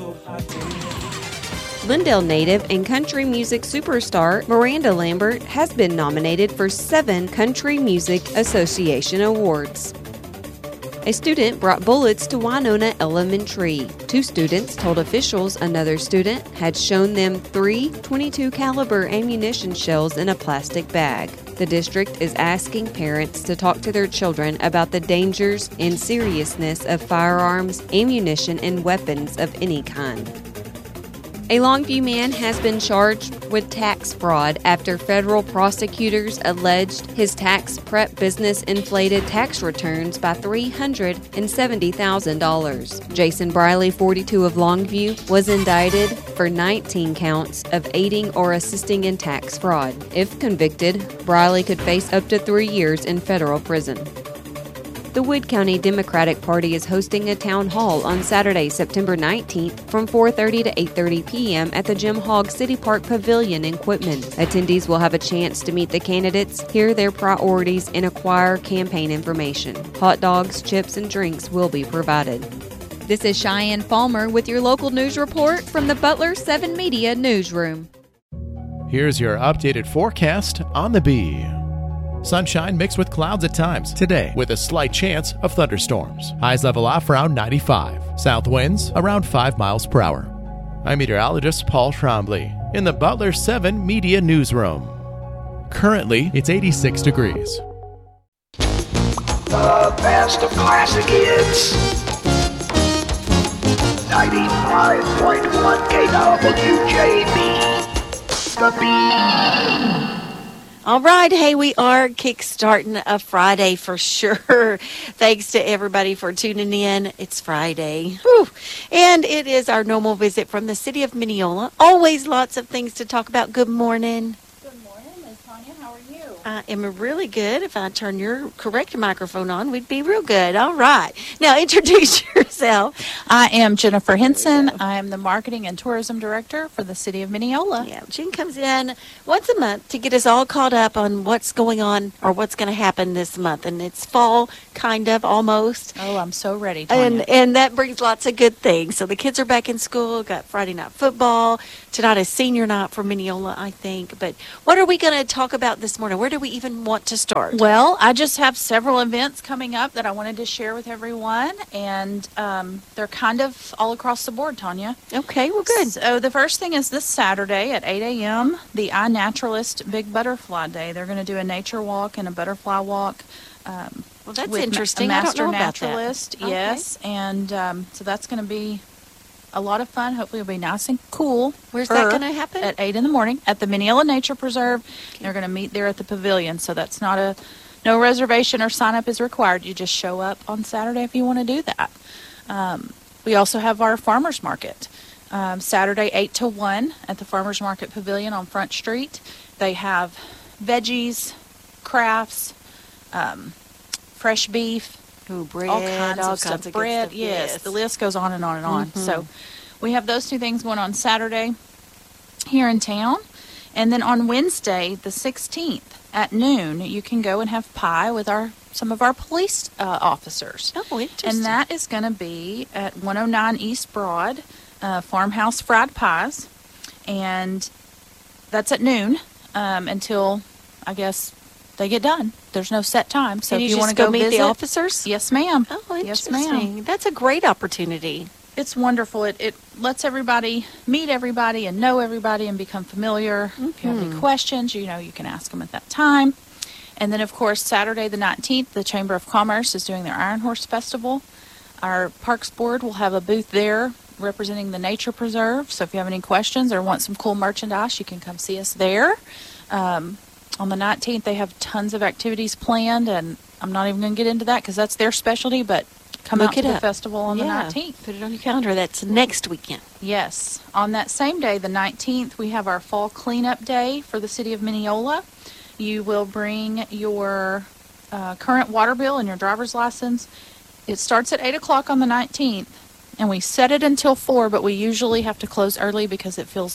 Glendale native and country music superstar Miranda Lambert has been nominated for 7 Country Music Association awards. A student brought bullets to Winona Elementary. 2 students told officials another student had shown them 3 .22 caliber ammunition shells in a plastic bag. The district is asking parents to talk to their children about the dangers and seriousness of firearms, ammunition, and weapons of any kind. A Longview man has been charged with tax fraud after federal prosecutors alleged his tax prep business inflated tax returns by $370,000. Jason Briley, 42 of Longview, was indicted for 19 counts of aiding or assisting in tax fraud. If convicted, Briley could face up to 3 years in federal prison. The Wood County Democratic Party is hosting a town hall on Saturday, September 19th from 4:30 to 8:30 p.m. at the Jim Hogg City Park Pavilion in Quitman. Attendees will have a chance to meet the candidates, hear their priorities, and acquire campaign information. Hot dogs, chips, and drinks will be provided. This is Cheyenne Palmer with your local news report from the Butler 7 Media Newsroom. Here's your updated forecast on the Bee. Sunshine mixed with clouds at times today with a slight chance of thunderstorms. Highs level off around 95. South winds around 5 miles per hour. I'm meteorologist Paul Trombley in the Butler 7 Media Newsroom. Currently, it's 86 degrees. The best of classic hits. 95.1 KWJB. The Bee. All right, hey, we are kickstarting a Friday for sure. Thanks to everybody for tuning in. It's Friday. Whew. And it is our normal visit from the city of Mineola. Always lots of things to talk about. Good morning. Good morning, Ms. Tanya. How are you? I am really good. If I turn your correct microphone on, we'd be real good. All right. Now, introduce yourself. I am Jennifer Henson. I am the Marketing and Tourism Director for the City of Mineola. Yeah, Jen comes in once a month to get us all caught up on what's going on or what's going to happen this month. And it's fall, kind of, almost. Oh, I'm so ready, Tanya. And that brings lots of good things. So the kids are back in school, got Friday night football. Tonight is senior night for Mineola, I think. But what are we going to talk about this morning? Where do we even want to start? Well, I just have several events coming up that I wanted to share with everyone. And they're kind of all across the board, Tanya. Okay, well, good. So the first thing is this Saturday at 8 a.m., the iNaturalist Big Butterfly Day. They're going to do a nature walk and a butterfly walk. Well, that's with interesting. A master I don't know naturalist, about that. yes. Okay. And so that's going to be a lot of fun. Hopefully it'll be nice and cool. Where's that going to happen? At 8 in the morning at the Mineola Nature Preserve. Okay. They're going to meet there at the pavilion. So that's no reservation or sign up is required. You just show up on Saturday if you want to do that. We also have our farmers market. Saturday 8 to 1 at the Farmers Market Pavilion on Front Street. They have veggies, crafts, fresh beef, bread, all kinds of stuff. Bread, stuff. Yes. The list goes on and on and on. Mm-hmm. So we have those 2 things going on Saturday here in town. And then on Wednesday, the 16th at noon, you can go and have pie with some of our police officers. Oh, interesting. And that is going to be at 109 East Broad, Farmhouse Fried Pies. And that's at noon until, I guess, they get done. There's no set time. So if you want to go meet visit the officers? Yes, ma'am. Oh, interesting. Yes, ma'am. That's a great opportunity. It's wonderful. It lets everybody meet everybody and know everybody and become familiar. Mm-hmm. If you have any questions, you can ask them at that time. And then, of course, Saturday the 19th, the Chamber of Commerce is doing their Iron Horse Festival. Our Parks Board will have a booth there representing the Nature Preserve. So if you have any questions or want some cool merchandise, you can come see us there. On the 19th, they have tons of activities planned, and I'm not even going to get into that because that's their specialty, but come out to the festival on the 19th. Put it on your calendar. That's next weekend. Yes. On that same day, the 19th, we have our Fall Cleanup Day for the city of Mineola. You will bring your current water bill and your driver's license. It starts at 8 o'clock on the 19th, and we set it until 4, but we usually have to close early because it fills up.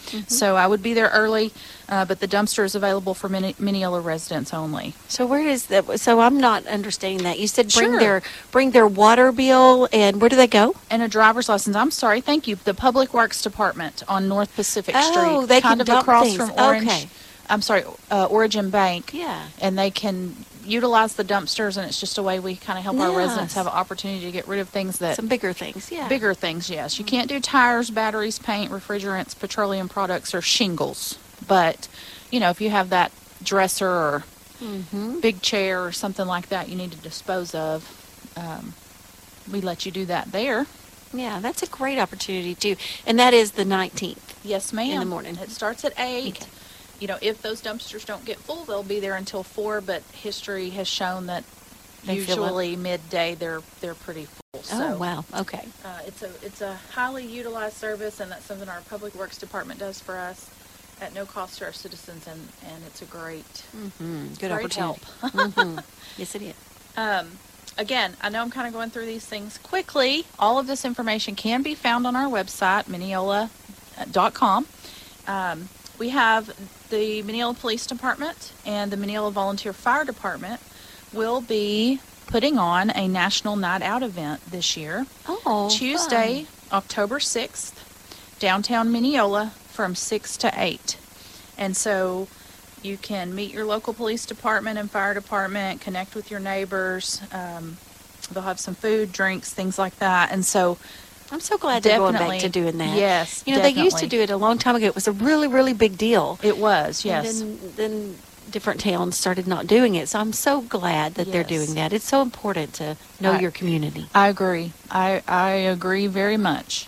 So I would be there early, but the dumpster is available for Mineola residents only. So where is that? So I'm not understanding that. You said Sure. bring their water bill, and where do they go? And a driver's license. I'm sorry, thank you. The Public Works Department on North Pacific Oh, Street, they kind can of dump across things. from Orange. Okay. I'm sorry, Origin Bank. Yeah. And they can utilize the dumpsters, and it's just a way we kind of help our residents Yes. have an opportunity to get rid of things that Some bigger things. Yeah. bigger things. Yes, you can't do tires, batteries, paint, refrigerants, petroleum products, or shingles. But if you have that dresser or big chair or something like that you need to dispose of, we let you do that there. Yeah, that's a great opportunity too. And that is the 19th. Yes, ma'am. In the morning. It starts at 8. Okay. If those dumpsters don't get full, they'll be there until 4. But history has shown that They fill up. usually midday they're pretty full. So Oh, wow. Okay. it's a highly utilized service, and that's something our Public Works Department does for us at no cost to our citizens, and it's a great Good great help. opportunity. Yes, it is. Again, I know I'm kind of going through these things quickly. All of this information can be found on our website, Mineola.com. We have the Mineola Police Department and the Mineola Volunteer Fire Department will be putting on a National Night Out event this year. Oh, Tuesday, October 6th, downtown Mineola from 6 to 8. And so you can meet your local police department and fire department, connect with your neighbors. They'll have some food, drinks, things like that. And so I'm so glad they're going back Definitely. to doing that. Yes, They used to definitely. do it a long time ago. It was a really, really big deal. it was, yes. And then different towns started not doing it. So I'm so glad that they're Yes. doing that. It's so important to know I- your community. I agree. I agree very much.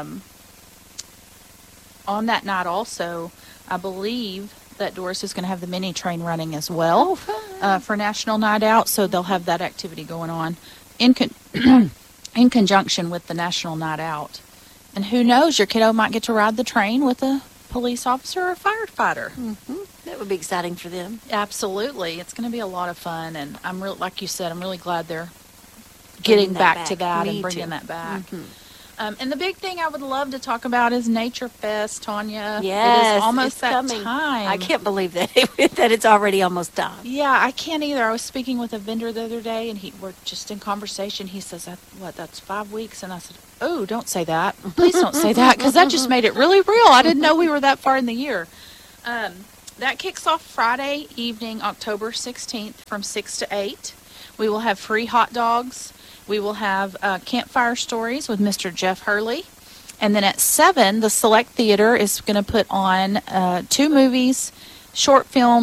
On that night also, I believe that Doris is going to have the mini train running as well for National Night Out. So they'll have that activity going on in in conjunction with the National Night Out. And who knows, your kiddo might get to ride the train with a police officer or a firefighter. That would be exciting for them. Absolutely. It's going to be a lot of fun. And I'm really, like you said, I'm really glad they're Bringing getting that back to back. that Me and bringing too. that back. And the big thing I would love to talk about is Nature Fest, Tanya. Yes, It is almost it's that coming. time. I can't believe that that it's already almost time. Yeah, I can't either. I was speaking with a vendor the other day, and we're just in conversation. He says, that's 5 weeks? And I said, oh, don't say that. Please don't say that, because that just made it really real. I didn't know we were that far in the year. That kicks off Friday evening, October 16th from 6 to 8. We will have free hot dogs. We will have campfire stories with Mr. Jeff Hurley. And then at 7, the Select Theater is going to put on 2 movies, shorter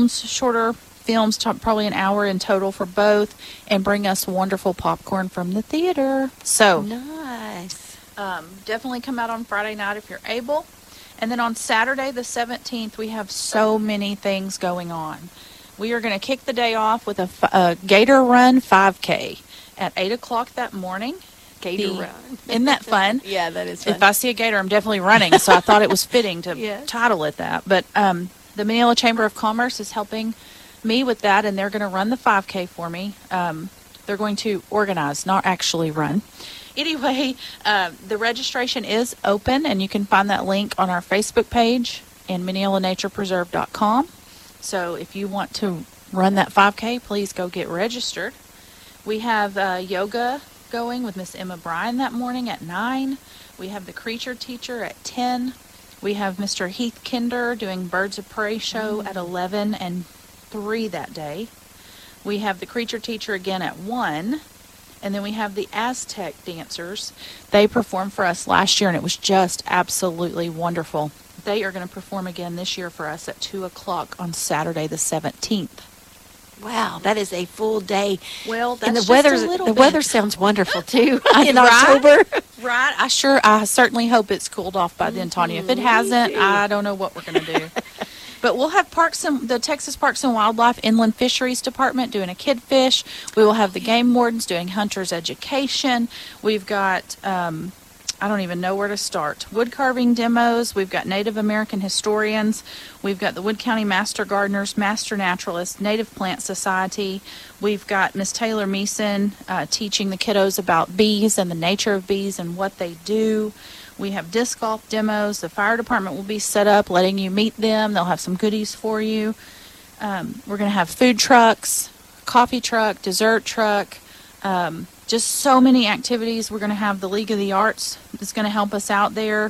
films, probably an hour in total for both, and bring us wonderful popcorn from the theater. So Nice. definitely come out on Friday night if you're able. And then on Saturday, the 17th, we have so many things going on. We are going to kick the day off with a Gator Run 5K at 8 o'clock that morning. Gator The- Run. Isn't that fun? Yeah, that is If I see a gator, I'm definitely running. So I thought it was fitting to Yes. title it that. But the Mineola Chamber of Commerce is helping me with that, and they're going to run the 5K for me. They're going to organize, not actually run. Anyway, the registration is open, and you can find that link on our Facebook page and MineolaNaturePreserve.com. So if you want to run that 5K, please go get registered. We have yoga going with Miss Emma Bryan that morning at 9. We have the Creature Teacher at 10. We have Mr. Heath Kinder doing Birds of Prey show at 11 and 3 that day. We have the Creature Teacher again at 1. And then we have the Aztec dancers. They performed for us last year, and it was just absolutely wonderful. They are going to perform again this year for us at 2 o'clock on Saturday the 17th. Wow, that is a full day. Well, that's And the just a little the bit. weather sounds wonderful too in Right? October. Right. I certainly hope it's cooled off by then, Tanya. If it hasn't, I don't know what we're going to do. But we'll have the Texas Parks and Wildlife Inland Fisheries Department doing a kid fish. We will have the game wardens doing hunter's education. We've got, I don't even know where to start, wood carving demos. We've got Native American historians. We've got the Wood County Master Gardeners, Master Naturalists, Native Plant Society. We've got Miss Taylor Meeson teaching the kiddos about bees and the nature of bees and what they do. We have disc golf demos. The fire department will be set up, letting you meet them. They'll have some goodies for you. We're going to have food trucks, coffee truck, dessert truck, just so many activities. We're going to have the League of the Arts that's going to help us out there.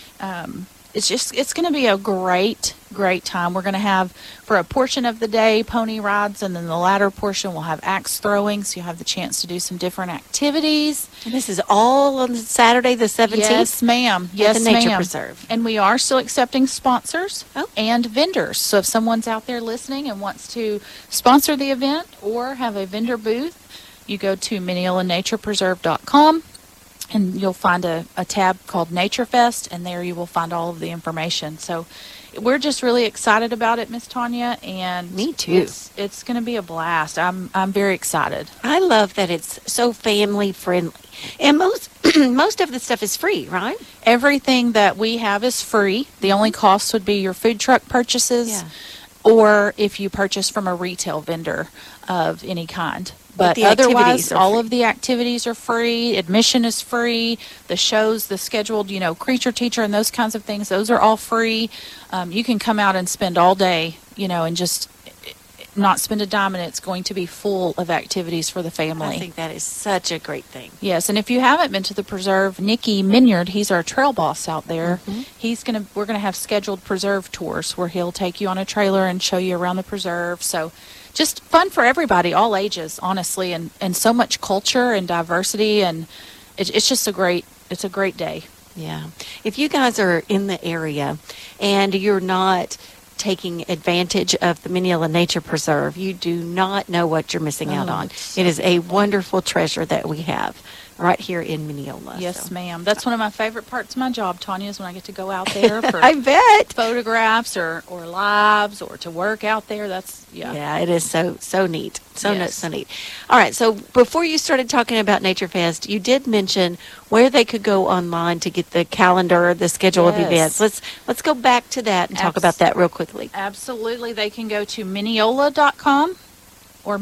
It's going to be a great time. We're going to have, for a portion of the day, pony rides, and then the latter portion we'll have axe throwing, so you'll have the chance to do some different activities. And this is all on Saturday the 17th? Yes, ma'am. Yes, at the Nature ma'am. Preserve. And we are still accepting sponsors Oh. and vendors. So if someone's out there listening and wants to sponsor the event or have a vendor booth, you go to MineolaNaturePreserve.com. and you'll find a tab called Nature Fest, and there you will find all of the information. So we're just really excited about it, Miss Tanya, and Me too. It's going to be a blast. I'm very excited. I love that it's so family friendly. And most of the stuff is free, right? Everything that we have is free. The only cost would be your food truck purchases, Yeah. or if you purchase from a retail vendor of any kind. But the activities otherwise, are all free. of the activities are free. Admission is free. The shows, the scheduled, creature teacher and those kinds of things, those are all free. You can come out and spend all day, and just not spend a dime, and it's going to be full of activities for the family. I think that is such a great thing. Yes, and if you haven't been to the preserve, Nikki Minyard, he's our trail boss out there. Mm-hmm. We're gonna have scheduled preserve tours where he'll take you on a trailer and show you around the preserve. So just fun for everybody, all ages, honestly, and so much culture and diversity, and it's just a great day. Yeah. If you guys are in the area and you're not taking advantage of the Mineola Nature Preserve, you do not know what you're missing out on. It is a wonderful treasure that we have right here in Mineola. Yes, so. ma'am. That's one of my favorite parts of my job, Tanya, is when I get to go out there for I bet. photographs or lives or to work out there. Yeah, it is so neat. Yes. So neat. All right, so before you started talking about Nature Fest, you did mention where they could go online to get the calendar, the schedule of Yes. events. Let's go back to that and talk about that real quickly. Absolutely. They can go to Mineola.com or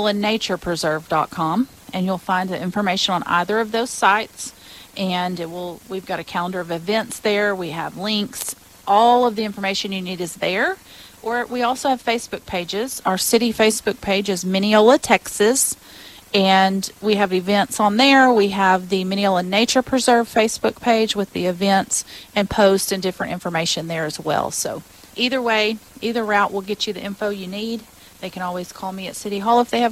MineolaNaturePreserve.com, and you'll find the information on either of those sites. And we've got a calendar of events there. We have links. All of the information you need is there. Or we also have Facebook pages. Our city Facebook page is Mineola, Texas, and we have events on there. We have the Mineola Nature Preserve Facebook page with the events and posts and different information there as well. So either way, either route will get you the info you need. They can always call me at City Hall if they have